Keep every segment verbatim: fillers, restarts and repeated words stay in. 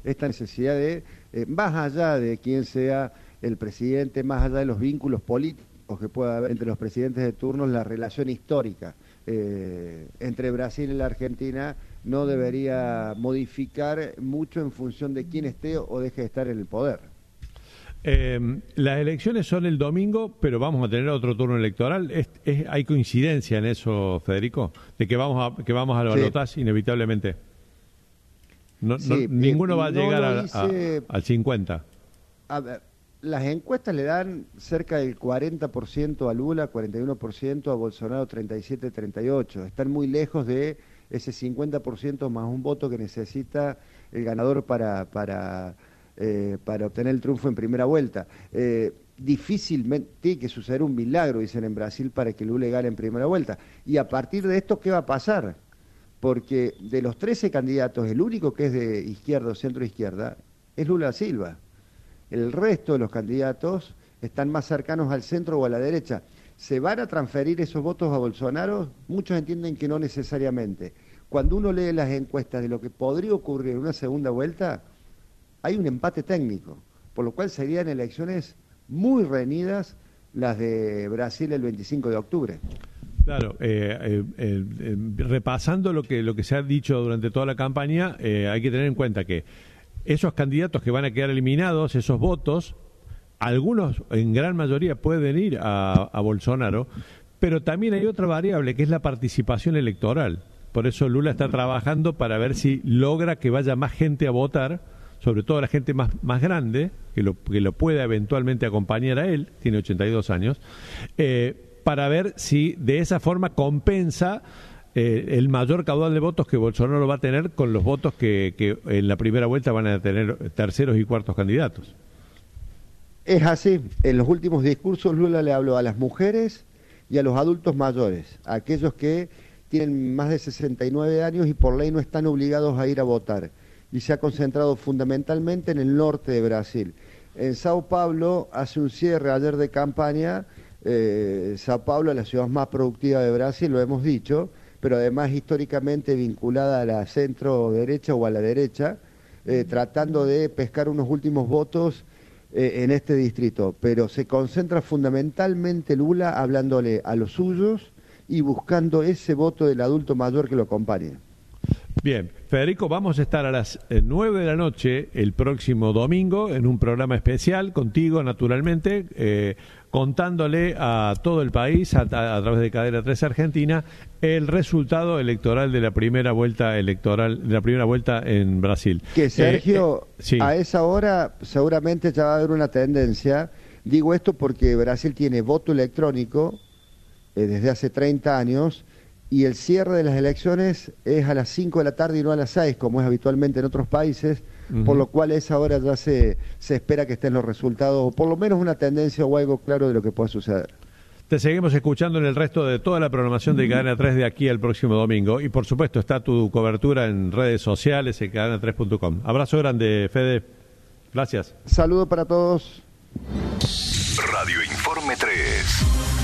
esta necesidad de, eh, más allá de quién sea el presidente, más allá de los vínculos políticos que pueda haber entre los presidentes de turno, la relación histórica eh, entre Brasil y la Argentina no debería modificar mucho en función de quién esté o deje de estar en el poder. Eh, las elecciones son el domingo, pero vamos a tener otro turno electoral. ¿Es, es, ¿Hay coincidencia en eso, Federico? De que vamos a que vamos a la balotaje sí. inevitablemente. No, sí, no, ninguno eh, va a no llegar a, hice... a, al cincuenta. A ver, las encuestas le dan cerca del cuarenta por ciento a Lula, cuarenta y uno por ciento a Bolsonaro, treinta y siete, treinta y ocho. Están muy lejos de ese cincuenta por ciento más un voto que necesita el ganador para... para Eh, para obtener el triunfo en primera vuelta. Eh, difícilmente tiene que suceder un milagro, dicen en Brasil, para que Lula gane en primera vuelta. Y a partir de esto, ¿qué va a pasar? Porque de los trece candidatos, el único que es de izquierda o centro-izquierda es Lula Silva. El resto de los candidatos están más cercanos al centro o a la derecha. ¿Se van a transferir esos votos a Bolsonaro? Muchos entienden que no necesariamente. Cuando uno lee las encuestas de lo que podría ocurrir en una segunda vuelta, hay un empate técnico, por lo cual serían elecciones muy reñidas las de Brasil el veinticinco de octubre. Claro, eh, eh, eh, eh, repasando lo que lo que se ha dicho durante toda la campaña, eh, hay que tener en cuenta que esos candidatos que van a quedar eliminados, esos votos, algunos en gran mayoría pueden ir a, a Bolsonaro, pero también hay otra variable que es la participación electoral. Por eso Lula está trabajando para ver si logra que vaya más gente a votar, sobre todo la gente más, más grande, que lo, que lo pueda eventualmente acompañar a él, tiene ochenta y dos años, eh, para ver si de esa forma compensa eh, el mayor caudal de votos que Bolsonaro va a tener con los votos que, que en la primera vuelta van a tener terceros y cuartos candidatos. Es así. En los últimos discursos Lula le habló a las mujeres y a los adultos mayores, a aquellos que tienen más de sesenta y nueve años y por ley no están obligados a ir a votar. Y se ha concentrado fundamentalmente en el norte de Brasil. En Sao Paulo hace un cierre ayer de campaña, eh, Sao Paulo es la ciudad más productiva de Brasil, lo hemos dicho, pero además históricamente vinculada a la centro-derecha o a la derecha, eh, tratando de pescar unos últimos votos eh, en este distrito. Pero se concentra fundamentalmente Lula hablándole a los suyos y buscando ese voto del adulto mayor que lo acompañe. Bien, Federico, vamos a estar a las nueve de la noche el próximo domingo en un programa especial contigo, naturalmente, eh, contándole a todo el país, a, a, a través de Cadena tres Argentina, el resultado electoral de la primera vuelta electoral, de la primera vuelta en Brasil. Que Sergio, eh, eh, sí. A esa hora seguramente ya va a haber una tendencia. Digo esto porque Brasil tiene voto electrónico eh, desde hace treinta años. Y el cierre de las elecciones es a las cinco de la tarde y no a las seis, como es habitualmente en otros países, uh-huh. Por lo cual a esa hora ya se, se espera que estén los resultados, o por lo menos una tendencia o algo claro de lo que pueda suceder. Te seguimos escuchando en el resto de toda la programación de Cadena tres de aquí al próximo domingo. Y por supuesto está tu cobertura en redes sociales, en cadena tres punto com. Abrazo grande, Fede. Gracias. Saludo para todos. Radio Informe tres.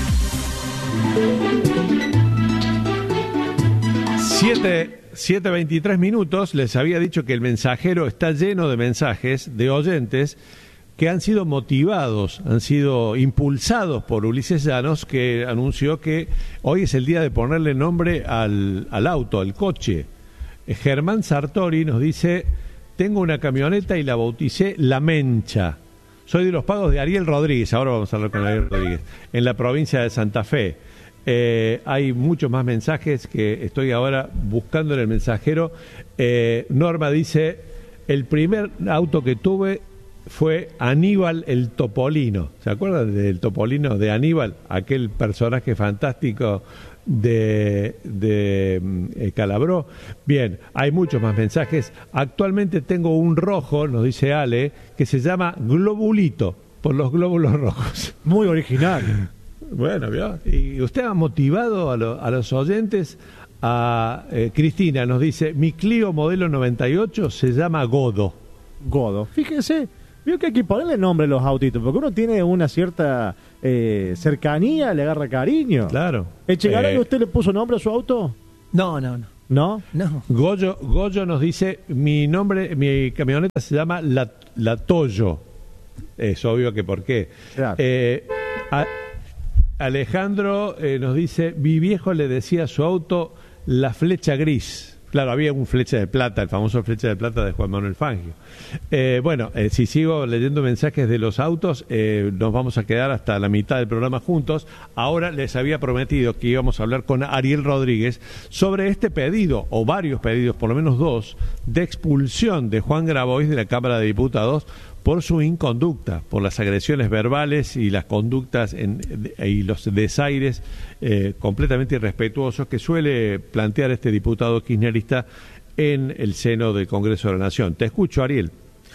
siete veintitrés minutos, les había dicho que el mensajero está lleno de mensajes de oyentes que han sido motivados, han sido impulsados por Ulises Llanos, que anunció que hoy es el día de ponerle nombre al, al auto, al coche. Germán Sartori nos dice, tengo una camioneta y la bauticé La Mencha. Soy de los pagos de Ariel Rodríguez, ahora vamos a hablar con Ariel Rodríguez, en la provincia de Santa Fe. Eh, hay muchos más mensajes que estoy ahora buscando en el mensajero. eh, Norma dice, el primer auto que tuve fue Aníbal el Topolino. ¿Se acuerdan del Topolino de Aníbal? Aquel personaje fantástico de, de eh, Calabró. Bien, hay muchos más mensajes. Actualmente tengo un rojo, nos dice Ale, que se llama Globulito, por los glóbulos rojos. Muy original. Bueno, ¿vio? Y usted ha motivado a, lo, a los oyentes a... Eh, Cristina nos dice, mi Clio modelo noventa y ocho se llama Godo. Godo. Fíjese, vio que hay que ponerle nombre a los autitos, porque uno tiene una cierta eh, cercanía, le agarra cariño. Claro. ¿Echegaray eh, usted le puso nombre a su auto? No, no, no. ¿No? No. Goyo, Goyo nos dice, mi nombre, mi camioneta se llama La, La Toyo. Es obvio que por qué. Claro. Eh, a, Alejandro eh, nos dice, mi viejo le decía a su auto La Flecha Gris. Claro, había un Flecha de Plata, el famoso Flecha de Plata de Juan Manuel Fangio. Eh, bueno, eh, si sigo leyendo mensajes de los autos, eh, nos vamos a quedar hasta la mitad del programa juntos. Ahora les había prometido que íbamos a hablar con Ariel Rodríguez sobre este pedido, o varios pedidos, por lo menos dos, de expulsión de Juan Grabois de la Cámara de Diputados por su inconducta, por las agresiones verbales y las conductas en, y los desaires eh, completamente irrespetuosos que suele plantear este diputado kirchnerista en el seno del Congreso de la Nación. Te escucho, Ariel.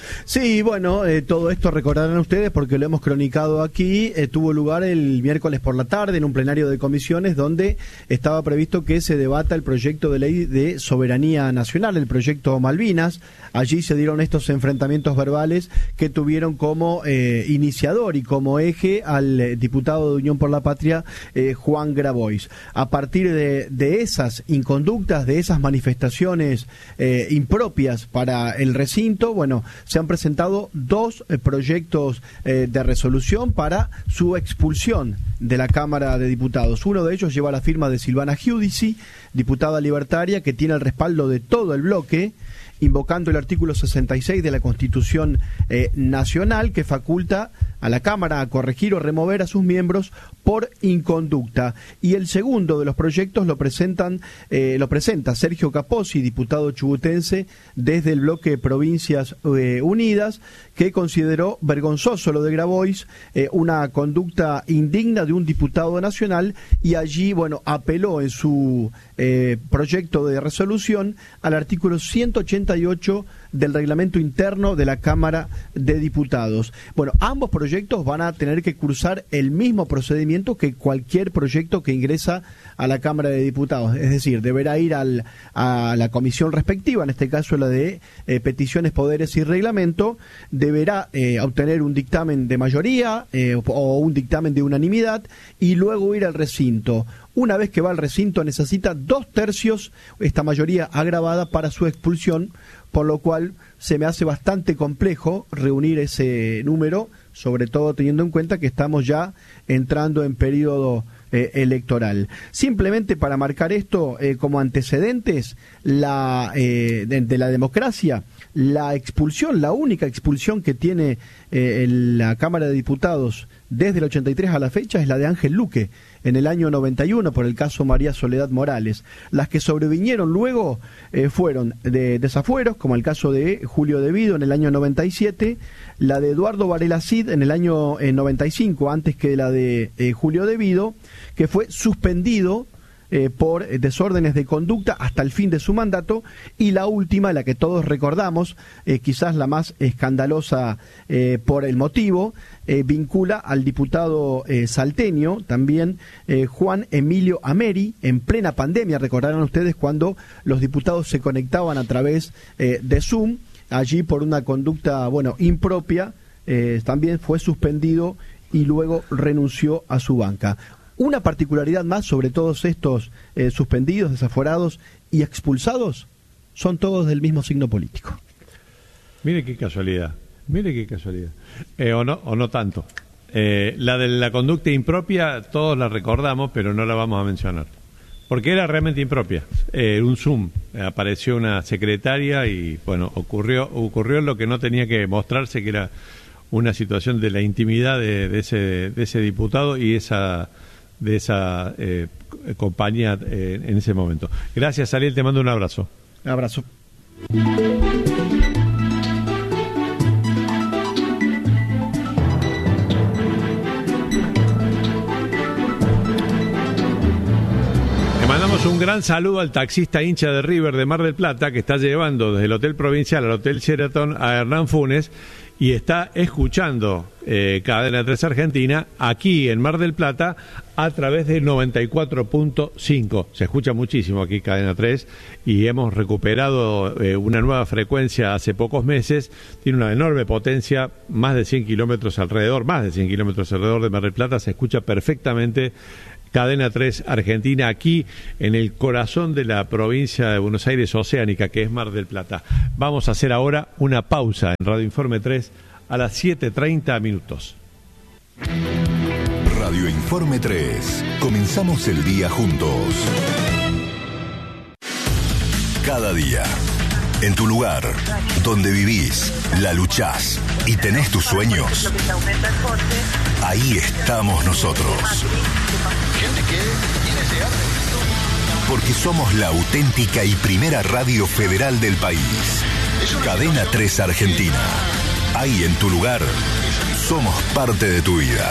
Sí, bueno, eh, todo esto recordarán ustedes porque lo hemos cronicado aquí. Eh, tuvo lugar el miércoles por la tarde en un plenario de comisiones donde estaba previsto que se debata el proyecto de ley de soberanía nacional, el proyecto Malvinas. Allí se dieron estos enfrentamientos verbales que tuvieron como eh, iniciador y como eje al eh, diputado de Unión por la Patria, eh, Juan Grabois. A partir de, de esas inconductas, de esas manifestaciones eh, impropias para el recinto, bueno, se han presentado dos eh, proyectos eh, de resolución para su expulsión de la Cámara de Diputados. Uno de ellos lleva la firma de Silvana Giudici, diputada libertaria, que tiene el respaldo de todo el bloque, invocando el artículo sesenta y seis de la Constitución eh, Nacional, que faculta a la Cámara a corregir o remover a sus miembros por inconducta. Y el segundo de los proyectos lo presentan eh, lo presenta Sergio Capozzi, diputado chubutense desde el bloque Provincias eh, Unidas, que consideró vergonzoso lo de Grabois, eh, una conducta indigna de un diputado nacional, y allí, bueno, apeló en su eh, proyecto de resolución al artículo ciento ochenta y ocho del reglamento interno de la Cámara de Diputados. Bueno, ambos proyectos van a tener que cursar el mismo procedimiento que cualquier proyecto que ingresa a la Cámara de Diputados, es decir, deberá ir al, a la comisión respectiva, en este caso la de eh, peticiones, poderes y reglamento, deberá eh, obtener un dictamen de mayoría eh, o un dictamen de unanimidad y luego ir al recinto. Una vez que va al recinto necesita dos tercios, esta mayoría agravada, para su expulsión, por lo cual se me hace bastante complejo reunir ese número, sobre todo teniendo en cuenta que estamos ya entrando en periodo eh, electoral. Simplemente para marcar esto eh, como antecedentes la, eh, de, de la democracia, la expulsión, la única expulsión que tiene eh, la Cámara de Diputados desde el ochenta y tres a la fecha es la de Ángel Luque en el año noventa y uno por el caso María Soledad Morales. Las que sobrevinieron luego eh, fueron de desafueros, como el caso de Julio De Vido en el año noventa y siete, la de Eduardo Varela Cid en el año eh, noventa y cinco, antes que la de eh, Julio De Vido, que fue suspendido Eh, por eh, desórdenes de conducta hasta el fin de su mandato, y la última, la que todos recordamos, eh, quizás la más escandalosa eh, por el motivo, eh, vincula al diputado eh, salteño, también eh, Juan Emilio Ameri, en plena pandemia. Recordarán ustedes cuando los diputados se conectaban a través eh, de Zoom, allí por una conducta, bueno, impropia, eh, también fue suspendido y luego renunció a su banca. Una particularidad más sobre todos estos eh, suspendidos, desaforados y expulsados, son todos del mismo signo político. Mire qué casualidad, mire qué casualidad. Eh, o, no, o no tanto. Eh, la de la conducta impropia, todos la recordamos, pero no la vamos a mencionar. Porque era realmente impropia. Eh, un Zoom, eh, apareció una secretaria y, bueno, ocurrió, ocurrió lo que no tenía que mostrarse, que era una situación de la intimidad de, de, ese, de ese diputado y esa... de esa eh, compañía eh, en ese momento. Gracias, Ariel, te mando un abrazo. Un abrazo. Le mandamos un gran saludo al taxista hincha de River de Mar del Plata, que está llevando desde el Hotel Provincial al Hotel Sheraton a Hernán Funes y está escuchando eh, Cadena tres Argentina aquí en Mar del Plata a través del noventa y cuatro punto cinco. Se escucha muchísimo aquí Cadena tres y hemos recuperado eh, una nueva frecuencia hace pocos meses. Tiene una enorme potencia, más de cien kilómetros alrededor, más de cien kilómetros alrededor de Mar del Plata. Se escucha perfectamente Cadena tres Argentina, aquí en el corazón de la provincia de Buenos Aires oceánica, que es Mar del Plata. Vamos a hacer ahora una pausa en Radio Informe tres a las siete treinta minutos. Radio Informe tres. Comenzamos el día juntos. Cada día, en tu lugar, donde vivís, la luchás y tenés tus sueños, ahí estamos nosotros. Porque somos la auténtica y primera radio federal del país. Cadena tres Argentina. Ahí en tu lugar, somos parte de tu vida.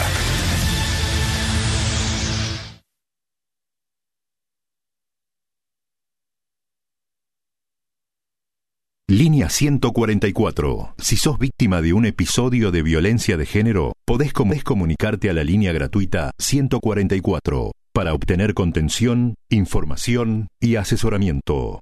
Línea ciento cuarenta y cuatro. Si sos víctima de un episodio de violencia de género, podés, com- podés comunicarte a la línea gratuita ciento cuarenta y cuatro para obtener contención, información y asesoramiento.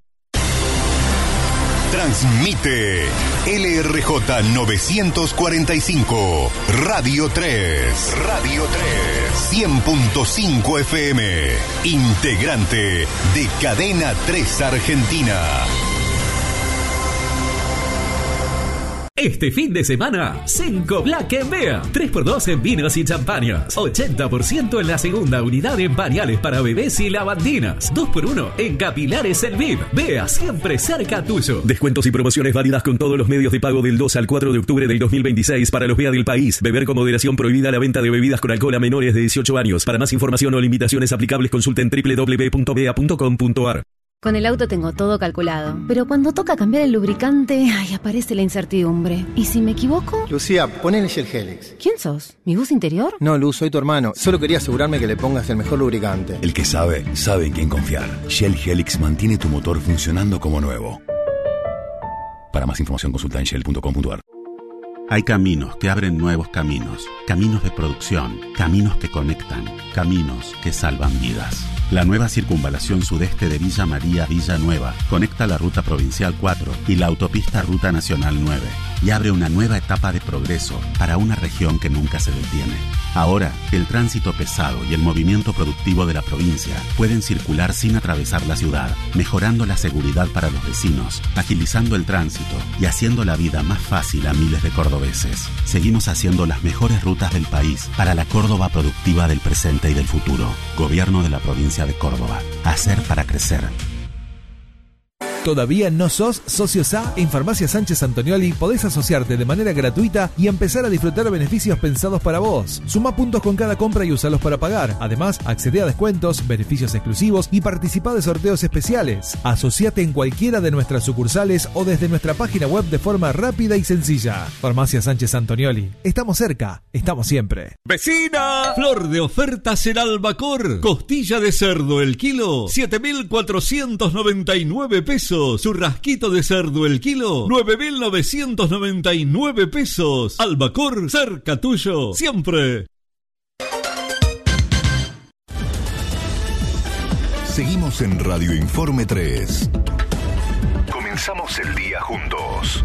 Transmite L R J novecientos cuarenta y cinco, Radio tres. Radio tres. cien punto cinco F M. Integrante de Cadena tres Argentina. Este fin de semana, Cenco Black en Bea. tres por dos en vinos y champañas. ochenta por ciento en la segunda unidad en pañales para bebés y lavandinas. dos por uno en capilares El Viv. Bea, siempre cerca tuyo. Descuentos y promociones válidas con todos los medios de pago del dos al cuatro de octubre del dos mil veintiséis para los Bea del país. Beber con moderación, prohibida la venta de bebidas con alcohol a menores de dieciocho años. Para más información o limitaciones aplicables, consulten doble u doble u doble u punto bea punto com punto a r. Con el auto tengo todo calculado, pero cuando toca cambiar el lubricante, ay, aparece la incertidumbre. ¿Y si me equivoco? Lucía, ponele Shell Helix. ¿Quién sos? ¿Mi voz interior? No, Luz, soy tu hermano. Solo quería asegurarme que le pongas el mejor lubricante. El que sabe, sabe en quién confiar. Shell Helix mantiene tu motor funcionando como nuevo. Para más información consulta en shell punto com punto a r. Hay caminos que abren nuevos caminos, caminos de producción, caminos que conectan, caminos que salvan vidas. La nueva circunvalación sudeste de Villa María Villanueva conecta la ruta provincial cuatro y la autopista Ruta Nacional nueve y abre una nueva etapa de progreso para una región que nunca se detiene. Ahora, el tránsito pesado y el movimiento productivo de la provincia pueden circular sin atravesar la ciudad, mejorando la seguridad para los vecinos, agilizando el tránsito y haciendo la vida más fácil a miles de cordobeses. Seguimos haciendo las mejores rutas del país para la Córdoba productiva del presente y del futuro. Gobierno de la provincia de Córdoba. Hacer para crecer. ¿Todavía no sos socio S A? En Farmacia Sánchez Antonioli podés asociarte de manera gratuita y empezar a disfrutar beneficios pensados para vos. Suma puntos con cada compra y usalos para pagar. Además, accede a descuentos, beneficios exclusivos y participa de sorteos especiales. Asociate en cualquiera de nuestras sucursales o desde nuestra página web de forma rápida y sencilla. Farmacia Sánchez Antonioli. Estamos cerca, estamos siempre. ¡Vecina! Flor de ofertas en Albacor. Costilla de cerdo el kilo, siete mil cuatrocientos noventa y nueve pesos. Churrasquito de cerdo el kilo, nueve mil novecientos noventa y nueve pesos. Albacor, cerca tuyo, siempre. Seguimos en Radio Informe tres. Comenzamos el día juntos.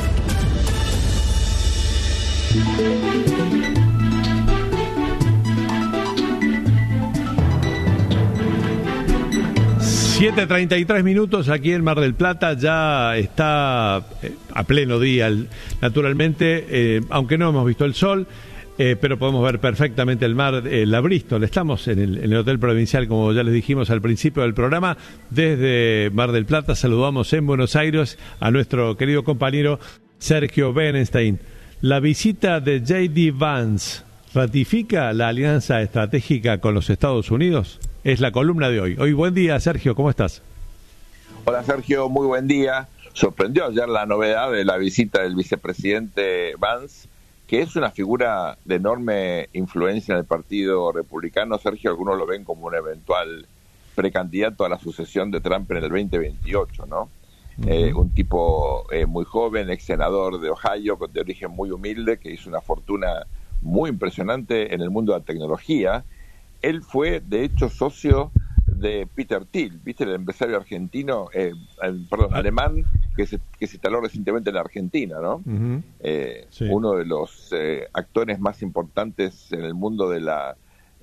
siete treinta y tres minutos aquí en Mar del Plata, ya está eh, a pleno día, naturalmente, eh, aunque no hemos visto el sol, eh, pero podemos ver perfectamente el mar, eh, la Bristol. Estamos en el, en el Hotel Provincial, como ya les dijimos al principio del programa, desde Mar del Plata. Saludamos en Buenos Aires a nuestro querido compañero Sergio Berenstein. La visita de J D Vance ratifica la alianza estratégica con los Estados Unidos. Es la columna de hoy. Hoy, buen día, Sergio, ¿cómo estás? Hola, Sergio, muy buen día. Sorprendió ayer la novedad de la visita del vicepresidente Vance, que es una figura de enorme influencia en el Partido Republicano. Sergio, algunos lo ven como un eventual precandidato a la sucesión de Trump en el veinte veintiocho, ¿no? Uh-huh. Eh, un tipo eh, muy joven, ex senador de Ohio, de origen muy humilde, que hizo una fortuna muy impresionante en el mundo de la tecnología. Él fue, de hecho, socio de Peter Thiel, ¿viste? El empresario argentino, eh, perdón, alemán, que se, que se instaló recientemente en la Argentina, ¿no? Uh-huh. Eh, sí. Uno de los eh, actores más importantes en el mundo de la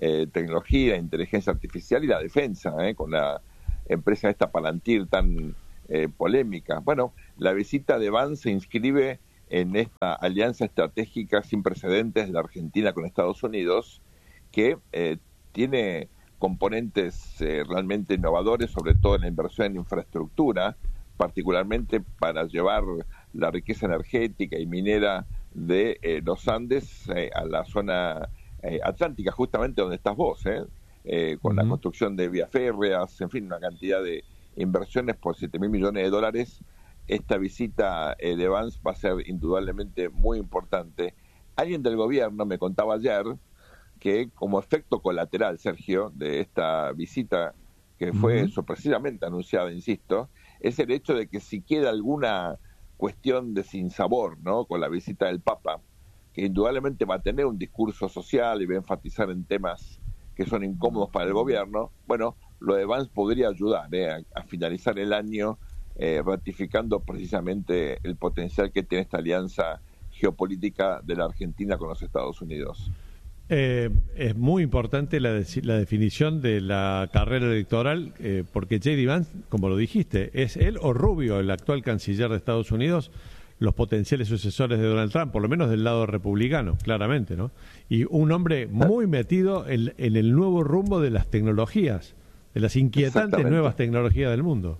eh, tecnología, inteligencia artificial y la defensa, eh, con la empresa esta Palantir tan eh, polémica. Bueno, la visita de Vance se inscribe en esta alianza estratégica sin precedentes de la Argentina con Estados Unidos, que eh, tiene componentes eh, realmente innovadores, sobre todo en la inversión en infraestructura, particularmente para llevar la riqueza energética y minera de eh, los Andes eh, a la zona eh, atlántica, justamente donde estás vos, eh, eh, con uh-huh. la construcción de vías férreas, en fin, una cantidad de inversiones por siete mil millones de dólares. Esta visita eh, de Vance va a ser indudablemente muy importante. Alguien del gobierno me contaba ayer que como efecto colateral, Sergio, de esta visita que fue uh-huh. sorpresivamente anunciada, insisto, es el hecho de que si queda alguna cuestión de sinsabor, ¿no?, con la visita del Papa, que indudablemente va a tener un discurso social y va a enfatizar en temas que son incómodos para el gobierno, bueno, lo de Vance podría ayudar eh, a, a finalizar el año eh, ratificando precisamente el potencial que tiene esta alianza geopolítica de la Argentina con los Estados Unidos. Eh, es muy importante la, de, la definición de la carrera electoral, eh, porque J D Vance, como lo dijiste, es él o Rubio, el actual canciller de Estados Unidos, los potenciales sucesores de Donald Trump, por lo menos del lado republicano, claramente, ¿no? Y un hombre muy metido en, en el nuevo rumbo de las tecnologías, de las inquietantes nuevas tecnologías del mundo.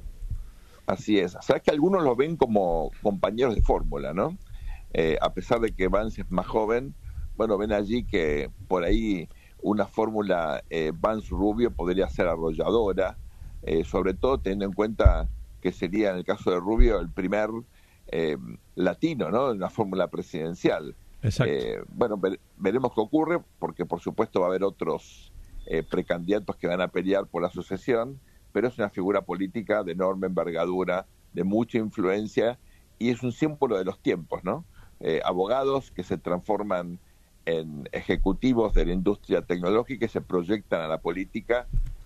Así es. Sabes que algunos lo ven como compañeros de fórmula, ¿no? Eh, a pesar de que Vance es más joven, bueno, ven allí que por ahí una fórmula eh, Vance-Rubio podría ser arrolladora, eh, sobre todo teniendo en cuenta que sería, en el caso de Rubio, el primer eh, latino, ¿no?, en una fórmula presidencial. Exacto. Eh, bueno, ver, veremos qué ocurre, porque por supuesto va a haber otros eh, precandidatos que van a pelear por la sucesión, pero es una figura política de enorme envergadura, de mucha influencia, y es un símbolo de los tiempos, ¿no? Eh, abogados que se transforman en ejecutivos de la industria tecnológica y se proyectan a la política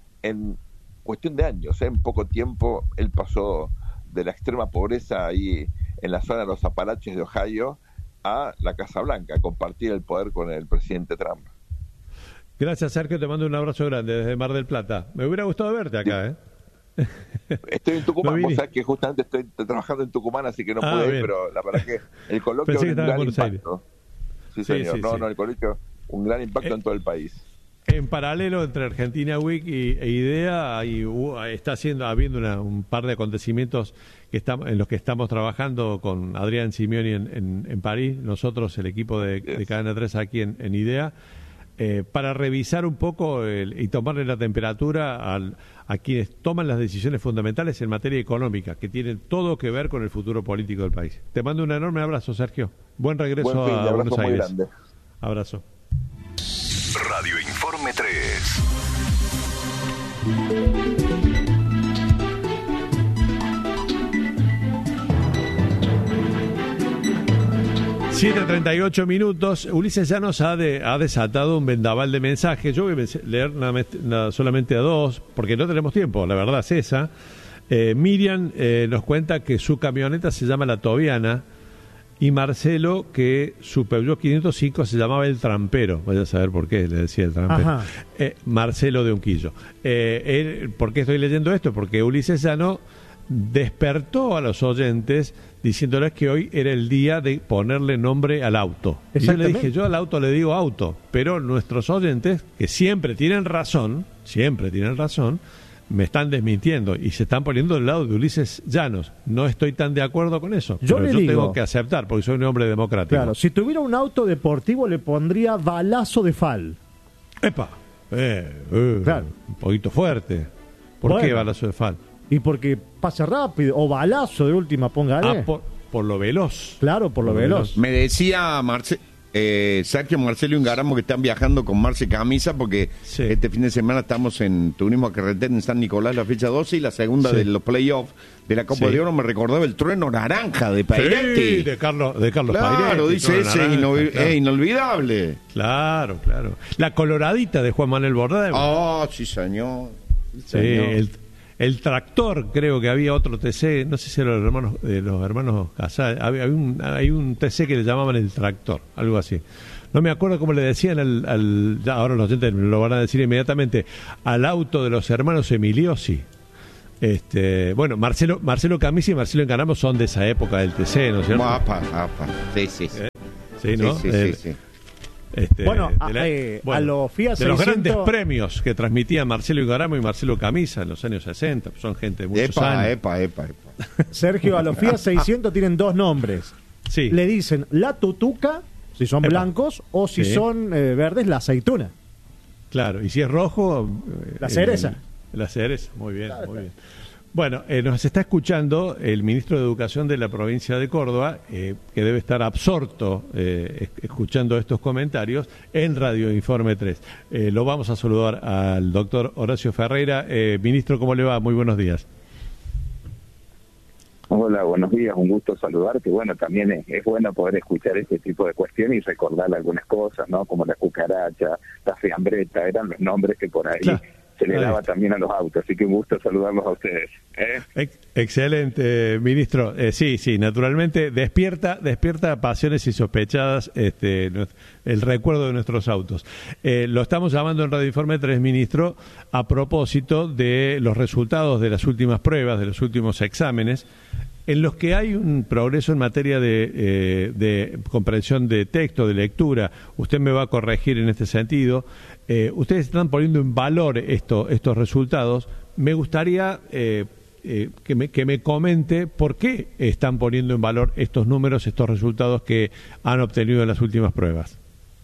en cuestión de años, ¿eh? En poco tiempo él pasó de la extrema pobreza ahí en la zona de los Apalaches de Ohio a la Casa Blanca, a compartir el poder con el presidente Trump. Gracias, Sergio, te mando un abrazo grande desde Mar del Plata. Me hubiera gustado verte acá, ¿eh? Estoy en Tucumán, vos sabés que justamente estoy trabajando en Tucumán, así que no ah, pude bien. ir, pero la verdad que el coloquio Pensé es un gran impacto. Sí, sí, señor, sí, no, sí. no, el coloquio, un gran impacto eh, en todo el país. En paralelo entre Argentina Week y, e IDEA hay, uh, está haciendo, habiendo una, un par de acontecimientos que estamos, en los que estamos trabajando con Adrián Simeoni en, en, en París, nosotros, el equipo de, yes. de Cadena tres aquí en, en IDEA, eh, para revisar un poco el, y tomarle la temperatura al, a quienes toman las decisiones fundamentales en materia económica, que tienen todo que ver con el futuro político del país. Te mando un enorme abrazo, Sergio. Buen regreso Buen fin, a Buenos Aires. Grande. Abrazo. Radio Informe tres. siete treinta y ocho minutos. Ulises Llanos ha, de, ha desatado un vendaval de mensajes. Yo voy a leer nada, nada, solamente a dos, porque no tenemos tiempo, la verdad es esa. Eh, Miriam eh, nos cuenta que su camioneta se llama La Tobiana, y Marcelo que su Peugeot quinientos cinco se llamaba El Trampero. Vaya a saber por qué le decía El Trampero. Eh, Marcelo de Unquillo. Eh, él, ¿Por qué estoy leyendo esto? Porque Ulises Llano despertó a los oyentes diciéndoles que hoy era el día de ponerle nombre al auto. Y yo le dije, yo al auto le digo auto, pero nuestros oyentes, que siempre tienen razón, siempre tienen razón, me están desmintiendo y se están poniendo del lado de Ulises Llanos. No estoy tan de acuerdo con eso, yo pero le yo digo, tengo que aceptar porque soy un hombre democrático. Claro, si tuviera un auto deportivo le pondría balazo de fal. Epa, eh, eh, claro. Un poquito fuerte. ¿Por bueno, qué balazo de fal? Y porque pasa rápido, o balazo de última, póngale. Ah, por, por lo veloz. Claro, por lo por veloz. veloz. Me decía Marce, eh, Sergio, Marcelo y Ungaramo que están viajando con Marce Camisa porque sí. este fin de semana estamos en turismo a carretera en San Nicolás, la fecha doce, y la segunda sí. de los playoffs de la Copa sí. de Oro. Me recordaba el trueno naranja de Pairetti. Sí, de Carlos, de Carlos claro, Pairetti. Claro, dice ese, naranja, inol- claro. es inolvidable. Claro, claro. La coloradita de Juan Manuel Bordeu. Ah, oh, sí, señor. Sí, sí señor. el, el tractor, creo que había otro T C, no sé si eran los hermanos, eh, los hermanos Casal, había, había un, hay un T C que le llamaban el tractor, algo así. No me acuerdo cómo le decían al, al ya ahora los oyentes lo van a decir inmediatamente, al auto de los hermanos Emiliosi. Este, bueno, Marcelo Marcelo Camisa y Marcelo Encaramo son de esa época del T C, ¿no es cierto? Apa, apa. Sí, sí, sí. ¿Eh? Sí, ¿no? Sí, sí, eh, sí, sí. Este, bueno, de la, a, eh, bueno, a los F I A de seiscientos... los grandes premios que transmitían Marcelo Encaramo y Marcelo Camisa en los años sesenta, son gente de muchos epa, años. Epa, epa, epa. Sergio, a los F I A seiscientos tienen dos nombres. Sí. Le dicen la tutuca, si son epa. blancos, o si sí. son eh, verdes, la aceituna. Claro, y si es rojo... Eh, la cereza. El, la cereza, muy bien, muy bien. Bueno, eh, nos está escuchando el ministro de Educación de la provincia de Córdoba, eh, que debe estar absorto eh, escuchando estos comentarios en Radio Informe tres. Eh, lo vamos a saludar al doctor Horacio Ferreira. Eh, ministro, ¿cómo le va? Muy buenos días. Hola, buenos días, un gusto saludarte. Bueno, también es, es bueno poder escuchar este tipo de cuestiones y recordar algunas cosas, ¿no? Como la cucaracha, la fiambreta, eran los nombres que por ahí... Claro. Se le daba también a los autos, así que un gusto saludarlos a ustedes. ¿eh? Ex excelente, ministro. Eh, sí, sí, naturalmente despierta despierta pasiones insospechadas este, el recuerdo de nuestros autos. Eh, lo estamos llamando en Radio Informe tres, ministro, a propósito de los resultados de las últimas pruebas, de los últimos exámenes, en los que hay un progreso en materia de, eh, de comprensión de texto, de lectura. Usted me va a corregir en este sentido. Eh, ustedes están poniendo en valor esto, estos resultados. Me gustaría eh, eh, que, me, que me comente por qué están poniendo en valor estos números, estos resultados que han obtenido en las últimas pruebas.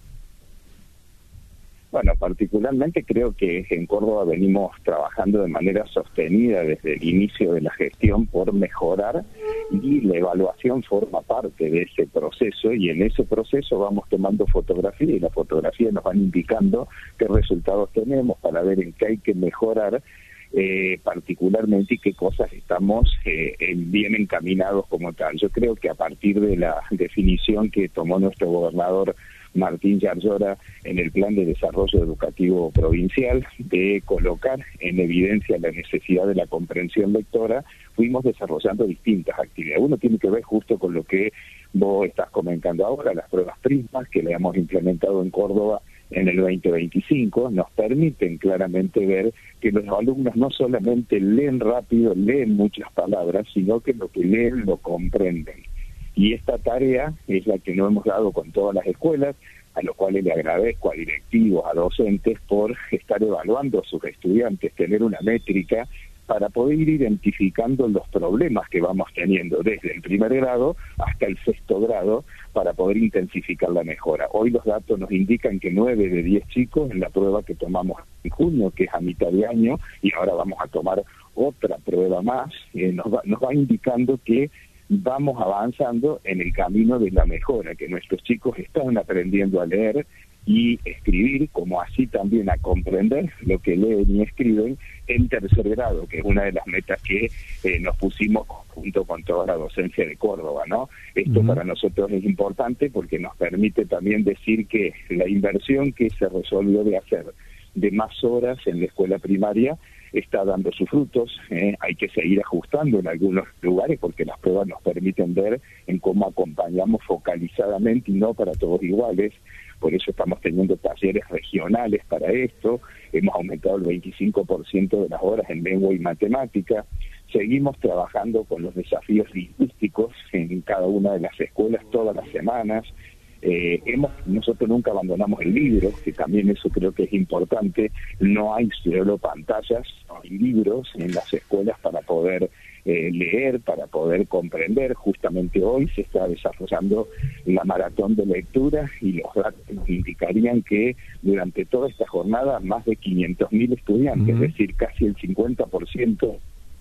Bueno, particularmente creo que en Córdoba venimos trabajando de manera sostenida desde el inicio de la gestión por mejorar, y la evaluación forma parte de ese proceso, y en ese proceso vamos tomando fotografía y las fotografías nos van indicando qué resultados tenemos para ver en qué hay que mejorar, eh, particularmente, y qué cosas estamos eh, bien encaminados como tal. Yo creo que a partir de la definición que tomó nuestro gobernador Martín Yarlora en el Plan de Desarrollo Educativo Provincial, de colocar en evidencia la necesidad de la comprensión lectora, fuimos desarrollando distintas actividades. Uno tiene que ver justo con lo que vos estás comentando ahora, las pruebas Prismas que le hemos implementado en Córdoba en el veinte veinticinco, nos permiten claramente ver que los alumnos no solamente leen rápido, leen muchas palabras, sino que lo que leen lo comprenden. Y esta tarea es la que nos hemos dado con todas las escuelas, a los cuales le agradezco a directivos, a docentes, por estar evaluando a sus estudiantes, tener una métrica para poder ir identificando los problemas que vamos teniendo desde el primer grado hasta el sexto grado para poder intensificar la mejora. Hoy los datos nos indican que nueve de diez chicos en la prueba que tomamos en junio, que es a mitad de año, y ahora vamos a tomar otra prueba más, eh, nos, va, nos va indicando que vamos avanzando en el camino de la mejora, que nuestros chicos están aprendiendo a leer y escribir, como así también a comprender lo que leen y escriben en tercer grado, que es una de las metas que eh, nos pusimos junto con toda la docencia de Córdoba, ¿no? Esto uh-huh. para nosotros es importante porque nos permite también decir que la inversión que se resolvió de hacer de más horas en la escuela primaria está dando sus frutos. eh, hay que seguir ajustando en algunos lugares porque las pruebas nos permiten ver en cómo acompañamos focalizadamente y no para todos iguales. Por eso estamos teniendo talleres regionales para esto, hemos aumentado el veinticinco por ciento de las horas en lengua y matemática, seguimos trabajando con los desafíos lingüísticos en cada una de las escuelas todas las semanas. Eh, hemos, nosotros nunca abandonamos el libro, que también eso creo que es importante. No hay solo pantallas, hay libros en las escuelas para poder eh, leer, para poder comprender. Justamente hoy se está desarrollando la maratón de lectura y los datos nos indicarían que durante toda esta jornada más de quinientos mil estudiantes, uh-huh. es decir, casi el cincuenta por ciento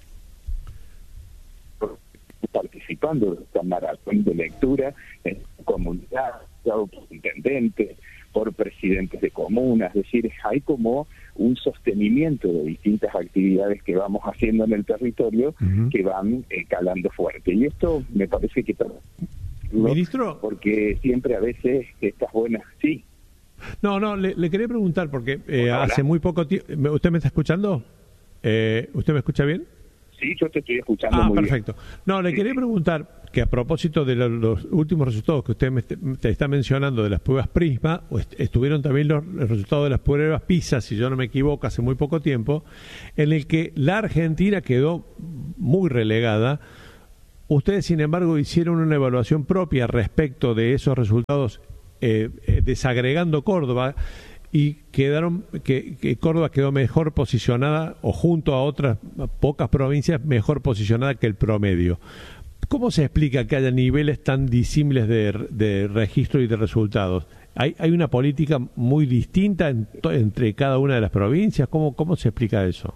participando de esta maratón de lectura en comunidad, por intendentes, por presidentes de comunas. Es decir, hay como un sostenimiento de distintas actividades que vamos haciendo en el territorio uh-huh. que van eh, calando fuerte. Y esto me parece que... Ministro, porque siempre a veces estas buenas... Sí. No, no, le, le quería preguntar porque eh, hace muy poco tiempo... ¿Usted me está escuchando? Eh, ¿Usted me escucha bien? Sí, yo te estoy escuchando ah, muy perfecto. bien. No, le sí, quería sí. preguntar que a propósito de lo, los últimos resultados que usted me est- te está mencionando de las pruebas Prisma, o est- estuvieron también los, los resultados de las pruebas PISA, si yo no me equivoco, hace muy poco tiempo, en el que la Argentina quedó muy relegada. Ustedes, sin embargo, hicieron una evaluación propia respecto de esos resultados, eh, eh, desagregando Córdoba, y quedaron que, que Córdoba quedó mejor posicionada, o junto a otras pocas provincias, mejor posicionada que el promedio. ¿Cómo se explica que haya niveles tan disímiles de, de registro y de resultados? ¿Hay, hay una política muy distinta en to, entre cada una de las provincias? ¿Cómo, cómo se explica eso?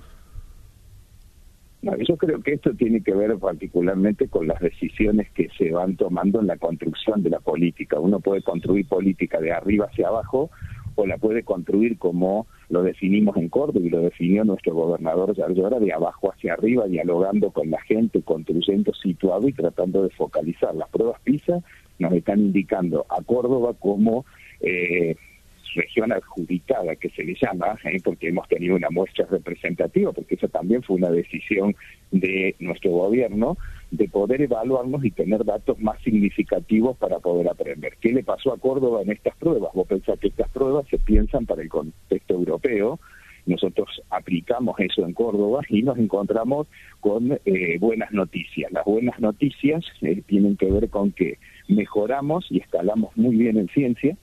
No, yo creo que esto tiene que ver particularmente con las decisiones que se van tomando en la construcción de la política. Uno puede construir política de arriba hacia abajo, o la puede construir como lo definimos en Córdoba y lo definió nuestro gobernador Yarlora, de abajo hacia arriba, dialogando con la gente, construyendo situado y tratando de focalizar. Las pruebas PISA nos están indicando a Córdoba como eh, región adjudicada, que se le llama, ¿eh? porque hemos tenido una muestra representativa, porque esa también fue una decisión de nuestro gobierno, de poder evaluarnos y tener datos más significativos para poder aprender. ¿Qué le pasó a Córdoba en estas pruebas? Vos pensás que estas pruebas se piensan para el contexto europeo. Nosotros aplicamos eso en Córdoba y nos encontramos con eh, buenas noticias. Las buenas noticias eh, tienen que ver con que mejoramos y escalamos muy bien en ciencia.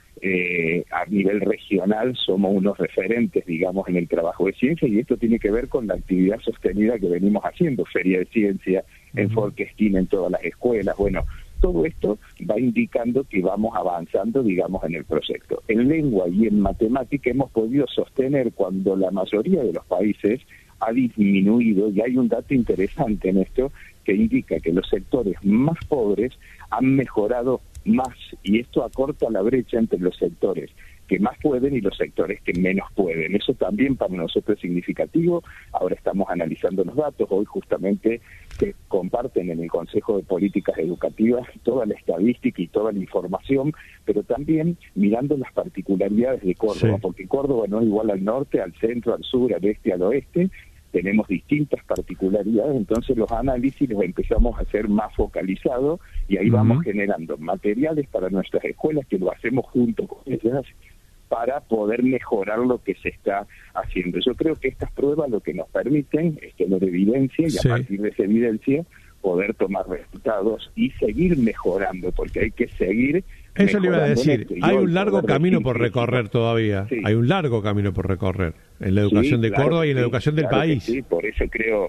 Eh, a nivel regional somos unos referentes, digamos, en el trabajo de ciencia, y esto tiene que ver con la actividad sostenida que venimos haciendo, feria de ciencia, en Folkestine, en todas las escuelas. Bueno, todo esto va indicando que vamos avanzando, digamos, en el proyecto. En lengua y en matemática hemos podido sostener cuando la mayoría de los países ha disminuido, y hay un dato interesante en esto que indica que los sectores más pobres han mejorado más, y esto acorta la brecha entre los sectores que más pueden y los sectores que menos pueden. Eso también para nosotros es significativo. Ahora estamos analizando los datos. Hoy justamente se comparten en el Consejo de Políticas Educativas toda la estadística y toda la información, pero también mirando las particularidades de Córdoba, sí. porque Córdoba no es igual al norte, al centro, al sur, al este, al oeste. Tenemos distintas particularidades, entonces los análisis los empezamos a hacer más focalizados, y ahí uh-huh. vamos generando materiales para nuestras escuelas, que lo hacemos junto con ellas, para poder mejorar lo que se está haciendo. Yo creo que estas pruebas lo que nos permiten es tener evidencia, y sí. a partir de esa evidencia poder tomar resultados y seguir mejorando, porque hay que seguir. Eso le iba a decir, hay un largo camino por recorrer todavía, sí. hay un largo camino por recorrer en la educación sí, de Córdoba claro, y en la sí, educación del claro país. Sí, por eso creo,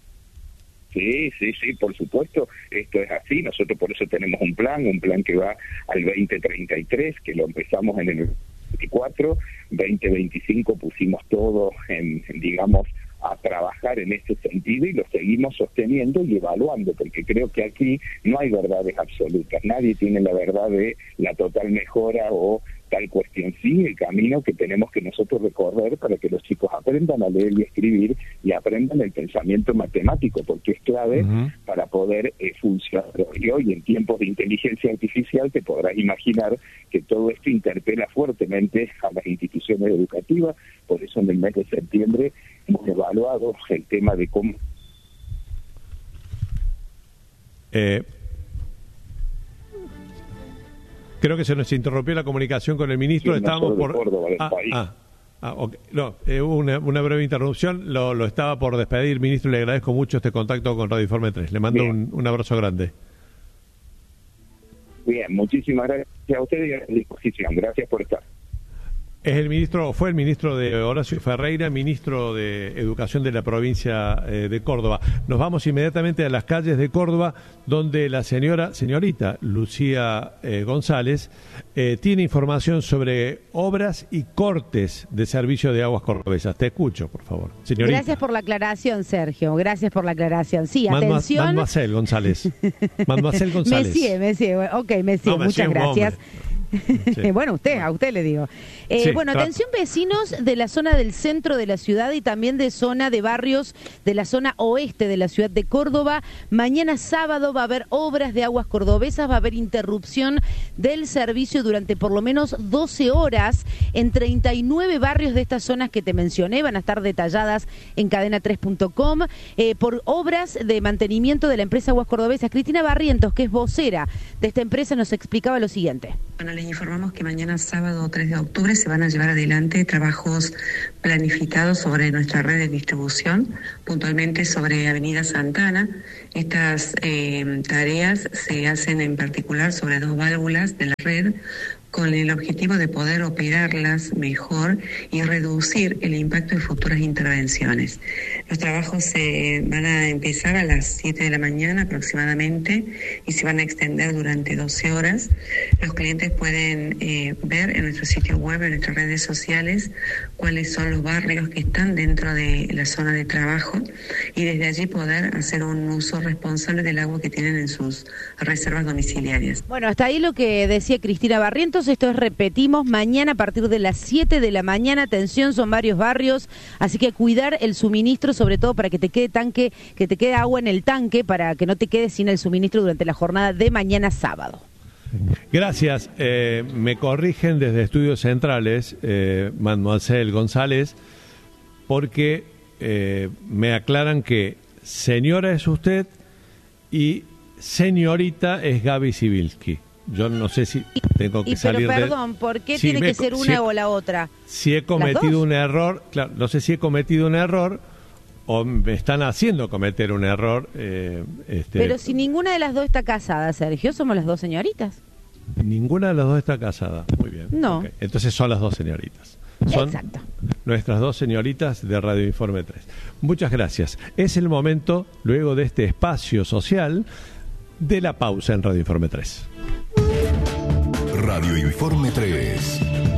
sí, sí, sí, por supuesto, esto es así. Nosotros por eso tenemos un plan, un plan que va al veinte treinta y tres, que lo empezamos en el veinticuatro, veinte veinticinco pusimos todo en, en digamos, a trabajar en ese sentido, y lo seguimos sosteniendo y evaluando, porque creo que aquí no hay verdades absolutas. Nadie tiene la verdad de la total mejora o tal cuestión. Sí, el camino que tenemos que nosotros recorrer para que los chicos aprendan a leer y escribir y aprendan el pensamiento matemático, porque es clave uh-huh. para poder eh, funcionar. Y hoy, en tiempos de inteligencia artificial, te podrás imaginar que todo esto interpela fuertemente a las instituciones educativas. Por eso en el mes de septiembre hemos evaluado el tema de cómo... Eh... Creo que se nos interrumpió la comunicación con el ministro. Sí, Estábamos por. Córdoba, del ah, país. ah, ah, okay. No, eh, una, una breve interrupción. Lo, lo estaba por despedir, ministro. Le agradezco mucho este contacto con Radio Informe tres. Le mando un, un abrazo grande. Bien, muchísimas gracias a ustedes y a la disposición. Gracias por estar. Es el ministro, fue el ministro de Horacio Ferreira, ministro de Educación de la provincia eh, de Córdoba. Nos vamos inmediatamente a las calles de Córdoba, donde la señora, señorita Lucía eh, González, eh, tiene información sobre obras y cortes de servicio de aguas cordobesas. Te escucho, por favor, señorita. Gracias por la aclaración, Sergio. Gracias por la aclaración. Sí, Madma, atención. Mademoiselle González. Mademoiselle González. Monsieur, monsieur. Ok, monsieur, no, muchas monsieur, gracias. Sí. Bueno, usted, a usted le digo. Eh, Sí, bueno, claro. atención vecinos de la zona del centro de la ciudad y también de zona de barrios de la zona oeste de la ciudad de Córdoba. Mañana sábado va a haber obras de aguas cordobesas, va a haber interrupción del servicio durante por lo menos doce horas en treinta y nueve barrios de estas zonas que te mencioné. Van a estar detalladas en cadena tres punto com eh, por obras de mantenimiento de la empresa Aguas Cordobesas. Cristina Barrientos, que es vocera de esta empresa, nos explicaba lo siguiente. Bueno, les informamos que mañana sábado tres de octubre se van a llevar adelante trabajos planificados sobre nuestra red de distribución, puntualmente sobre Avenida Santana. Estas eh, tareas se hacen en particular sobre dos válvulas de la red, con el objetivo de poder operarlas mejor y reducir el impacto de futuras intervenciones. Los trabajos se van a empezar a las siete de la mañana aproximadamente y se van a extender durante doce horas. Los clientes pueden eh, ver en nuestro sitio web, en nuestras redes sociales, cuáles son los barrios que están dentro de la zona de trabajo y desde allí poder hacer un uso responsable del agua que tienen en sus reservas domiciliarias. Bueno, hasta ahí lo que decía Cristina Barrientos. Esto es, repetimos, mañana a partir de las siete de la mañana. Atención, son varios barrios, así que cuidar el suministro, sobre todo para que te quede tanque, que te quede agua en el tanque, para que no te quedes sin el suministro durante la jornada de mañana sábado. Gracias. Eh, me corrigen desde Estudios Centrales, eh, Mademoiselle González, porque eh, me aclaran que señora es usted y señorita es Gaby Sibilski. Yo no sé si tengo que Y pero salir de... perdón, ¿por qué Sí, tiene me- que ser si una he- o la otra? Si he ¿Las cometido dos? un error, claro, no sé si he cometido un error o me están haciendo cometer un error. eh, este, Pero si ninguna de las dos está casada, Sergio, somos las dos señoritas. Ninguna de las dos está casada. Muy bien. No. Ok. Entonces son las dos señoritas. Son Exacto. nuestras dos señoritas de Radio Informe tres. Muchas gracias. Es el momento, luego de este espacio social, de la pausa en Radio Informe tres. Radio Informe tres.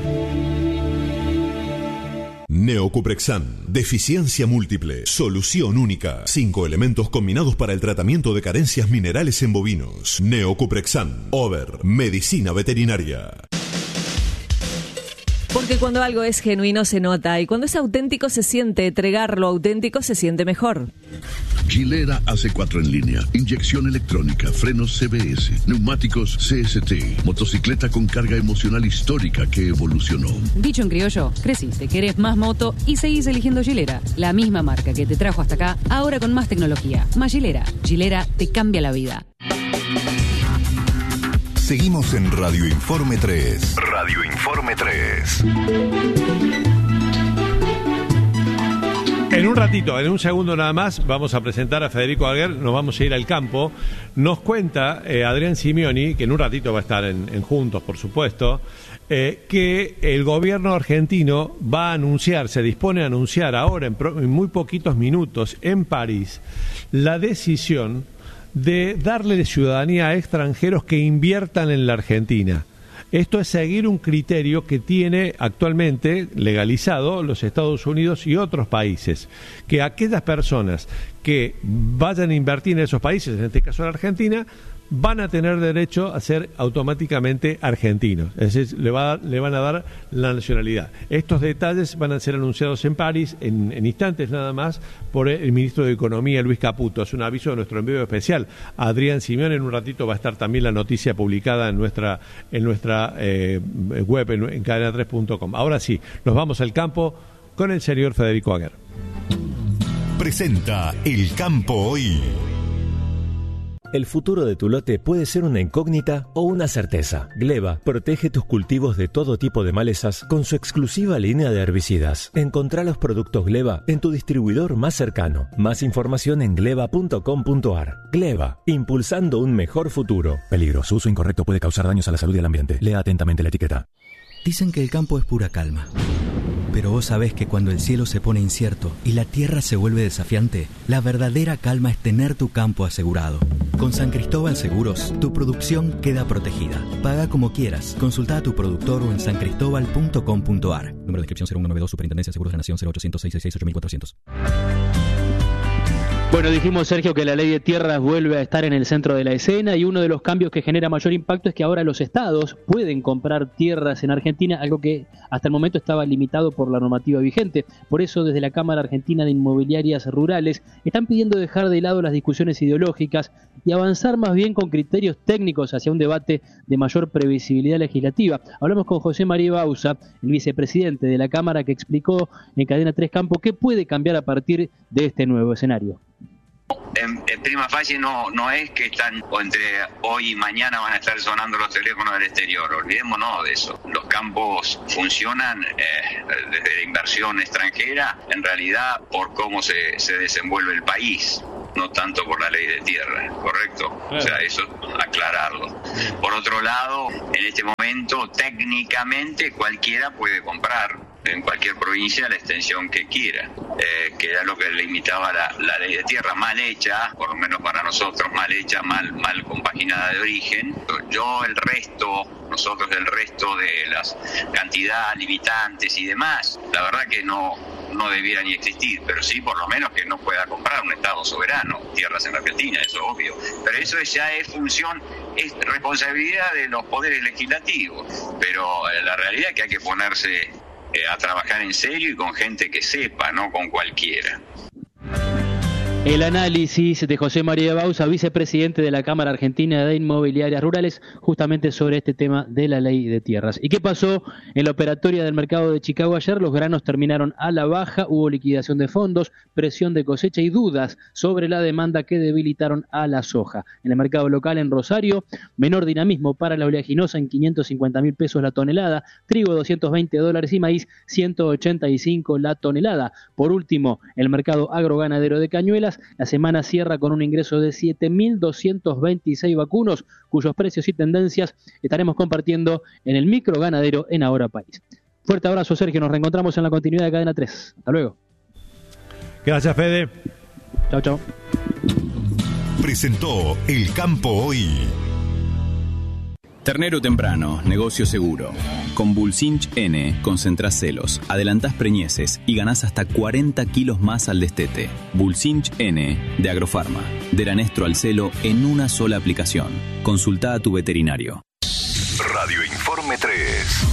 Neocuprexan, deficiencia múltiple, solución única. Cinco elementos combinados para el tratamiento de carencias minerales en bovinos. Neocuprexan, Over, medicina veterinaria. Porque cuando algo es genuino se nota y cuando es auténtico se siente. Entregar lo auténtico se siente mejor. Gilera A C cuatro en línea, inyección electrónica, frenos C B S, neumáticos C S T, motocicleta con carga emocional histórica que evolucionó. Dicho en criollo, creciste, querés más moto y seguís eligiendo Gilera, la misma marca que te trajo hasta acá, ahora con más tecnología. Más Gilera. Gilera te cambia la vida. Seguimos en Radio Informe tres. Radio Informe tres. En un ratito, en un segundo nada más, vamos a presentar a Federico Aguer, nos vamos a ir al campo. Nos cuenta eh, Adrián Simeoni, que en un ratito va a estar en, en Juntos, por supuesto, eh, que el gobierno argentino va a anunciar, se dispone a anunciar ahora, en, pro, en muy poquitos minutos, en París, la decisión de darle ciudadanía a extranjeros que inviertan en la Argentina. Esto es seguir un criterio que tiene actualmente legalizado los Estados Unidos y otros países, que aquellas personas que vayan a invertir en esos países, en este caso en Argentina, van a tener derecho a ser automáticamente argentinos, es decir, le, va a, le van a dar la nacionalidad. Estos detalles van a ser anunciados en París en, en instantes nada más por el ministro de Economía, Luis Caputo. Es un aviso de nuestro envío especial. Adrián Simeón, en un ratito va a estar también la noticia publicada en nuestra en nuestra eh, web, en, en cadena tres punto com. Ahora sí, nos vamos al campo con el señor Federico Aguer. Presenta El Campo Hoy. El futuro de tu lote puede ser una incógnita o una certeza. Gleba protege tus cultivos de todo tipo de malezas con su exclusiva línea de herbicidas. Encontrá los productos Gleba en tu distribuidor más cercano. Más información en gleba punto com punto ar. Gleba, impulsando un mejor futuro. Peligro, su uso incorrecto puede causar daños a la salud y al ambiente. Lea atentamente la etiqueta. Dicen que el campo es pura calma. Pero vos sabés que cuando el cielo se pone incierto y la tierra se vuelve desafiante, la verdadera calma es tener tu campo asegurado. Con San Cristóbal Seguros, tu producción queda protegida. Paga como quieras. Consulta a tu productor o en san cristóbal punto com punto ar. Número de inscripción cero uno nueve dos, Superintendencia de Seguros de la Nación cero ochocientos, seiscientos sesenta y seis, ocho mil cuatrocientos. Bueno, dijimos, Sergio, que la ley de tierras vuelve a estar en el centro de la escena y uno de los cambios que genera mayor impacto es que ahora los estados pueden comprar tierras en Argentina, algo que hasta el momento estaba limitado por la normativa vigente. Por eso, desde la Cámara Argentina de Inmobiliarias Rurales están pidiendo dejar de lado las discusiones ideológicas y avanzar más bien con criterios técnicos hacia un debate de mayor previsibilidad legislativa. Hablamos con José María Bausa, el vicepresidente de la Cámara, que explicó en Cadena tres Campo qué puede cambiar a partir de este nuevo escenario. En, en prima facie no no es que están o entre hoy y mañana van a estar sonando los teléfonos del exterior, olvidémonos de eso. Los campos funcionan eh, desde la inversión extranjera, en realidad por cómo se, se desenvuelve el país, no tanto por la ley de tierra, ¿correcto? Claro. O sea, eso aclararlo. Por otro lado, en este momento técnicamente cualquiera puede comprar en cualquier provincia la extensión que quiera, eh, que era lo que limitaba la, la ley de tierra, mal hecha, por lo menos para nosotros, mal hecha, mal, mal compaginada de origen. Yo el resto, nosotros el resto de las cantidades limitantes y demás, la verdad que no, no debiera ni existir, pero sí por lo menos que no pueda comprar un Estado soberano tierras en Argentina, eso es obvio. Pero eso ya es función, es responsabilidad de los poderes legislativos, pero eh, la realidad es que hay que ponerse a trabajar en serio y con gente que sepa, no con cualquiera. El análisis de José María Bausa, vicepresidente de la Cámara Argentina de Inmobiliarias Rurales, justamente sobre este tema de la ley de tierras. ¿Y qué pasó en la operatoria del mercado de Chicago ayer? Los granos terminaron a la baja, hubo liquidación de fondos, presión de cosecha y dudas sobre la demanda que debilitaron a la soja. En el mercado local en Rosario, menor dinamismo para la oleaginosa en quinientos cincuenta mil pesos la tonelada, trigo doscientos veinte dólares y maíz ciento ochenta y cinco la tonelada. Por último, el mercado agroganadero de Cañuelas, la semana cierra con un ingreso de siete mil doscientos veintiséis vacunos, cuyos precios y tendencias estaremos compartiendo en el micro ganadero en Ahora País. Fuerte abrazo, Sergio, nos reencontramos en la continuidad de Cadena tres. Hasta luego. Gracias, Fede. Chao, chao. Presentó El Campo Hoy. Ternero temprano, negocio seguro. Con Bulcinch N concentrás celos, adelantás preñeces y ganás hasta cuarenta kilos más al destete. Bulcinch N de Agrofarma. Deranestro al celo en una sola aplicación. Consulta a tu veterinario. Radio Informe tres.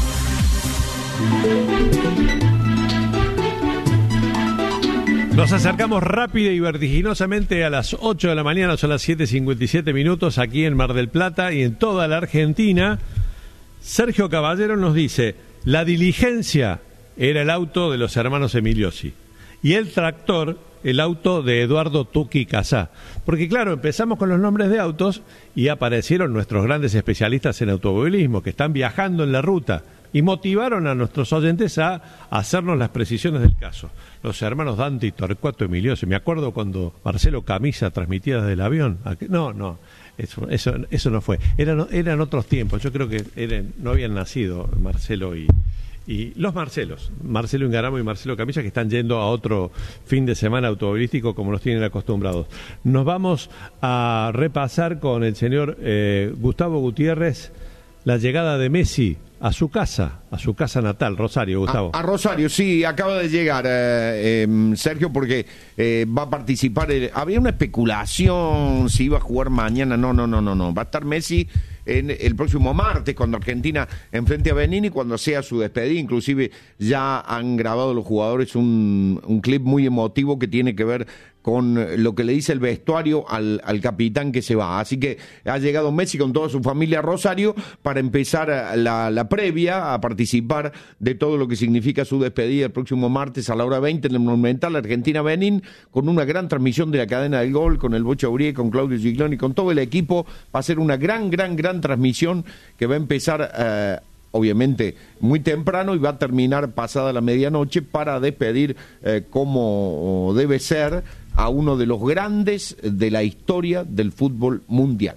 Nos acercamos rápida y vertiginosamente a las ocho de la mañana, son las siete cincuenta y siete minutos aquí en Mar del Plata y en toda la Argentina. Sergio Caballero nos dice, la diligencia era el auto de los hermanos Emiliosi y el tractor el auto de Eduardo Tuqui Casá. Porque claro, empezamos con los nombres de autos y aparecieron nuestros grandes especialistas en automovilismo que están viajando en la ruta y motivaron a nuestros oyentes a hacernos las precisiones del caso. Los hermanos Dante y Torcuato Emiliosi. Me acuerdo cuando Marcelo Camisa transmitía desde el avión. No, no, eso eso, eso no fue. Eran, eran otros tiempos. Yo creo que eran, no habían nacido Marcelo y, y los Marcelos. Marcelo Ingaramo y Marcelo Camisa, que están yendo a otro fin de semana automovilístico como nos tienen acostumbrados. Nos vamos a repasar con el señor eh, Gustavo Gutiérrez la llegada de Messi a su casa, a su casa natal, Rosario, Gustavo. A, a Rosario, sí, acaba de llegar, eh, eh, Sergio, porque eh, va a participar. El, había una especulación si iba a jugar mañana. No, no, no, no, no. Va a estar Messi en el próximo martes, cuando Argentina enfrente a Benín y cuando sea su despedida. Inclusive ya han grabado los jugadores un, un clip muy emotivo que tiene que ver con lo que le dice el vestuario al, al capitán que se va. Así que ha llegado Messi con toda su familia a Rosario para empezar la, la previa, a participar de todo lo que significa su despedida el próximo martes a la hora veinte en el Monumental Argentina-Benín, con una gran transmisión de la cadena del gol, con el Bocha Urié, con Claudio Gigloni, con todo el equipo. Va a ser una gran, gran, gran transmisión que va a empezar eh, obviamente muy temprano y va a terminar pasada la medianoche para despedir eh, como debe ser a uno de los grandes de la historia del fútbol mundial.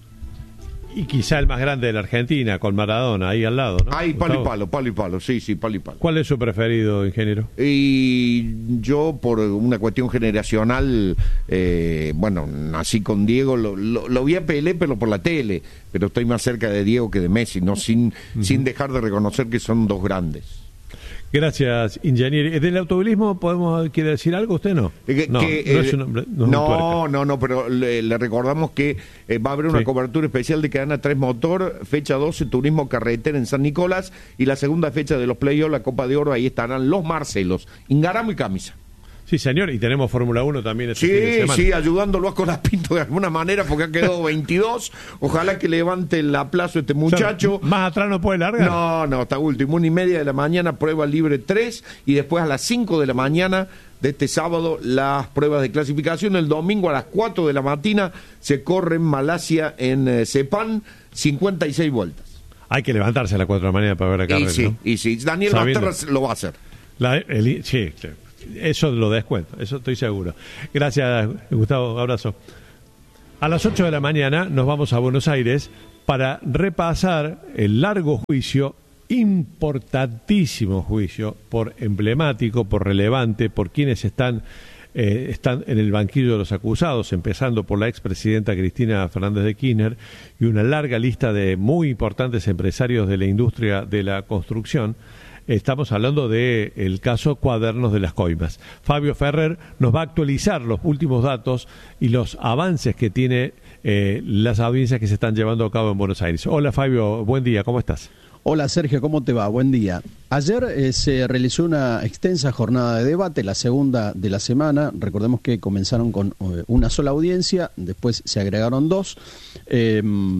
Y quizá el más grande de la Argentina, con Maradona ahí al lado, ¿no? Ay, palo y palo, palo y palo, sí, sí, palo y palo. ¿Cuál es su preferido, ingeniero? Y yo, por una cuestión generacional, eh, bueno, nací con Diego, lo, lo, lo vi a Pelé, pero por la tele, pero estoy más cerca de Diego que de Messi, no sin, uh-huh. sin dejar de reconocer que son dos grandes. Gracias, ingeniero. ¿Del automovilismo podemos quiere decir algo? ¿Usted no? Que, no, que, no, eh, es un hombre, no, no, no, no, pero le, le recordamos que eh, va a haber una sí. cobertura especial de Cadena tres Motor, fecha doce, Turismo Carretera en San Nicolás, y la segunda fecha de los playoffs, la Copa de Oro, ahí estarán los Marcelos, Ingaramo y Camisa. Sí, señor, y tenemos Fórmula uno también este sí, fin de semana. Sí, ayudándolo a Colapinto de alguna manera, porque ha quedado veintidós. Ojalá que levante el aplazo este muchacho. O sea, ¿más atrás no puede largar? No, no, está último. Una y media de la mañana, prueba libre tres, y después a las cinco de la mañana de este sábado las pruebas de clasificación. El domingo a las cuatro de la mañana se corre en Malasia, en eh, Sepán, cincuenta y seis vueltas. Hay que levantarse a las cuatro de la mañana para ver la carrera, y sí, ¿no? Y sí, Daniel Sabiendo. Basterra lo va a hacer. La, el, sí, sí. Eso lo descuento, eso estoy seguro. Gracias, Gustavo, abrazo. A las ocho de la mañana nos vamos a Buenos Aires para repasar el largo juicio, importantísimo juicio, por emblemático, por relevante, por quienes están, eh, están en el banquillo de los acusados, empezando por la expresidenta Cristina Fernández de Kirchner y una larga lista de muy importantes empresarios de la industria de la construcción. Estamos hablando del el caso Cuadernos de las Coimas. Fabio Ferrer nos va a actualizar los últimos datos y los avances que tiene eh, las audiencias que se están llevando a cabo en Buenos Aires. Hola Fabio, buen día, ¿cómo estás? Hola Sergio, ¿cómo te va? Buen día. Ayer eh, se realizó una extensa jornada de debate, la segunda de la semana. Recordemos que comenzaron con eh, una sola audiencia, después se agregaron dos. Eh,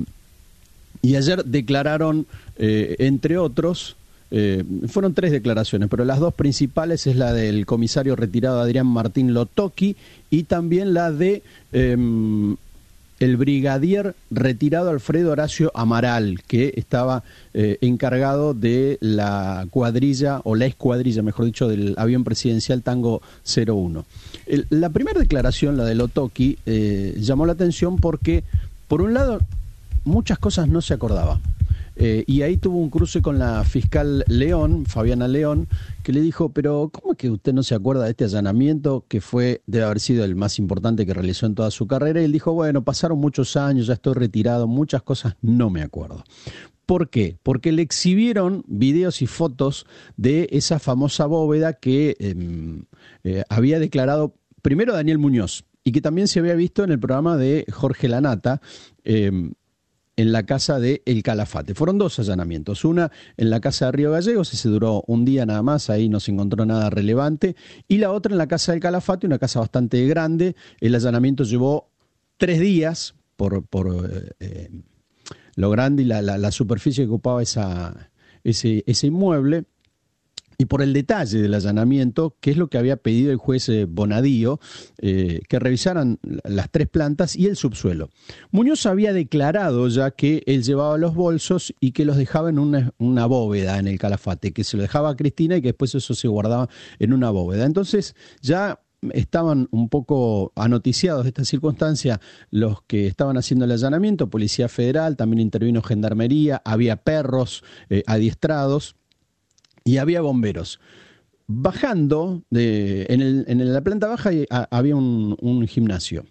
y ayer declararon, eh, entre otros... Eh, fueron tres declaraciones, pero las dos principales es la del comisario retirado Adrián Martín Lotocchi y también la de eh, el brigadier retirado Alfredo Horacio Amaral, que estaba eh, encargado de la cuadrilla, o la escuadrilla, mejor dicho, del avión presidencial Tango cero uno. El, la primera declaración, la de Lotocchi, eh, llamó la atención porque, por un lado, muchas cosas no se acordaba. Eh, y ahí tuvo un cruce con la fiscal León, Fabiana León, que le dijo, pero ¿cómo es que usted no se acuerda de este allanamiento que fue, debe haber sido el más importante que realizó en toda su carrera? Y él dijo, bueno, pasaron muchos años, ya estoy retirado, muchas cosas no me acuerdo. ¿Por qué? Porque le exhibieron videos y fotos de esa famosa bóveda que eh, eh, había declarado primero Daniel Muñoz y que también se había visto en el programa de Jorge Lanata, eh, en la casa de El Calafate. Fueron dos allanamientos, una en la casa de Río Gallegos, ese duró un día nada más, ahí no se encontró nada relevante, y la otra en la casa del Calafate, una casa bastante grande. El allanamiento llevó tres días por, por eh, lo grande y la, la, la superficie que ocupaba esa, ese, ese inmueble, y por el detalle del allanamiento, que es lo que había pedido el juez Bonadío, eh, que revisaran las tres plantas y el subsuelo. Muñoz había declarado ya que él llevaba los bolsos y que los dejaba en una, una bóveda en el Calafate, que se lo dejaba a Cristina y que después eso se guardaba en una bóveda. Entonces ya estaban un poco anoticiados de esta circunstancia los que estaban haciendo el allanamiento, Policía Federal, también intervino Gendarmería, había perros eh, adiestrados, y había bomberos. Bajando, de, en, el, en la planta baja había un, un gimnasio.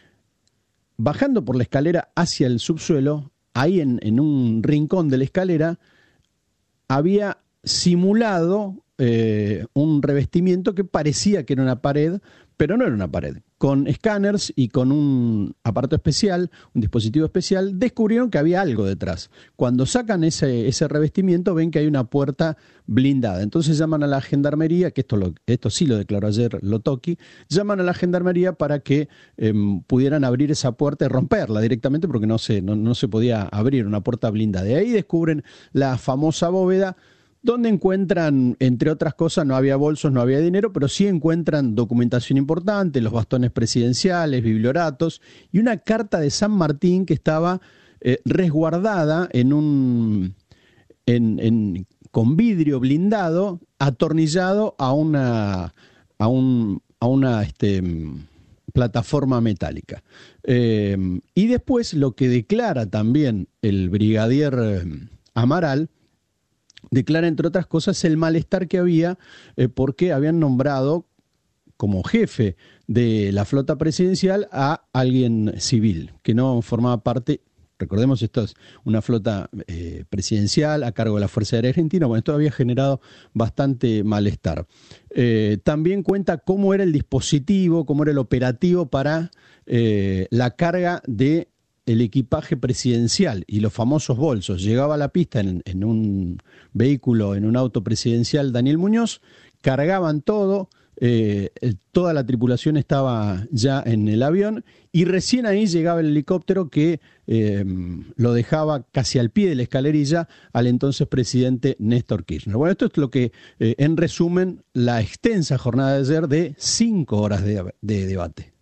Bajando por la escalera hacia el subsuelo, ahí en, en un rincón de la escalera, había simulado eh, un revestimiento que parecía que era una pared, pero no era una pared. Con escáneres y con un aparato especial, un dispositivo especial, descubrieron que había algo detrás. Cuando sacan ese, ese revestimiento, ven que hay una puerta blindada. Entonces llaman a la Gendarmería, que esto, lo, esto sí lo declaró ayer Lotocchi, llaman a la Gendarmería para que eh, pudieran abrir esa puerta y romperla directamente, porque no se, no, no se podía abrir una puerta blindada. De ahí descubren la famosa bóveda, donde encuentran, entre otras cosas, no había bolsos, no había dinero, pero sí encuentran documentación importante, los bastones presidenciales, biblioratos y una carta de San Martín que estaba eh, resguardada en un, en, en, con vidrio blindado, atornillado a una, a un, a una este, plataforma metálica. Eh, y después lo que declara también el brigadier eh, Amaral, declara, entre otras cosas, el malestar que había eh, porque habían nombrado como jefe de la flota presidencial a alguien civil, que no formaba parte, Recordemos, esto es una flota eh, presidencial a cargo de la Fuerza Aérea Argentina. Bueno, esto había generado bastante malestar. Eh, también cuenta cómo era el dispositivo, cómo era el operativo para eh, la carga de el equipaje presidencial y los famosos bolsos. Llegaba a la pista en, en un vehículo, en un auto presidencial Daniel Muñoz, cargaban todo, eh, toda la tripulación estaba ya en el avión y recién ahí llegaba el helicóptero que eh, lo dejaba casi al pie de la escalerilla al entonces presidente Néstor Kirchner. Bueno, esto es lo que, eh, en resumen, la extensa jornada de ayer de cinco horas de, de debate.